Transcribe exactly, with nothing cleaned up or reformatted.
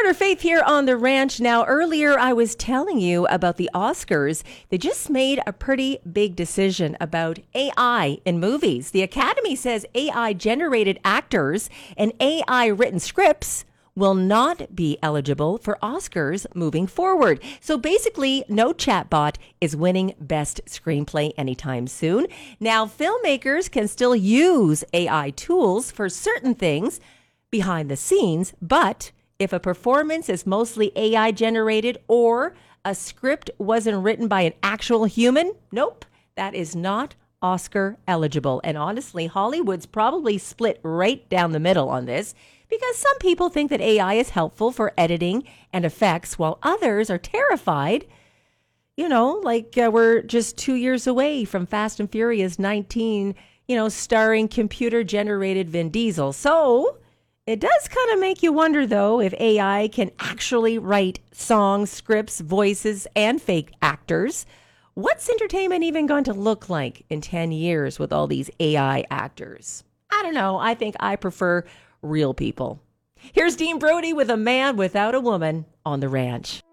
Carter Faith here on the ranch. Now, earlier I was telling you about the Oscars. They just made a pretty big decision about A I in movies. The Academy says A I-generated actors and A I-written scripts will not be eligible for Oscars moving forward. So basically, no chatbot is winning Best Screenplay anytime soon. Now, filmmakers can still use A I tools for certain things behind the scenes, but if a performance is mostly A I generated or a script wasn't written by an actual human, nope, that is not Oscar eligible. And honestly, Hollywood's probably split right down the middle on this because some people think that A I is helpful for editing and effects while others are terrified. You know, like uh, we're just two years away from Fast and Furious nineteen, you know, starring computer generated Vin Diesel. So it does kind of make you wonder, though, if A I can actually write songs, scripts, voices, and fake actors. What's entertainment even going to look like in ten years with all these A I actors? I don't know. I think I prefer real people. Here's Dean Brody with A Man Without a Woman on the Ranch.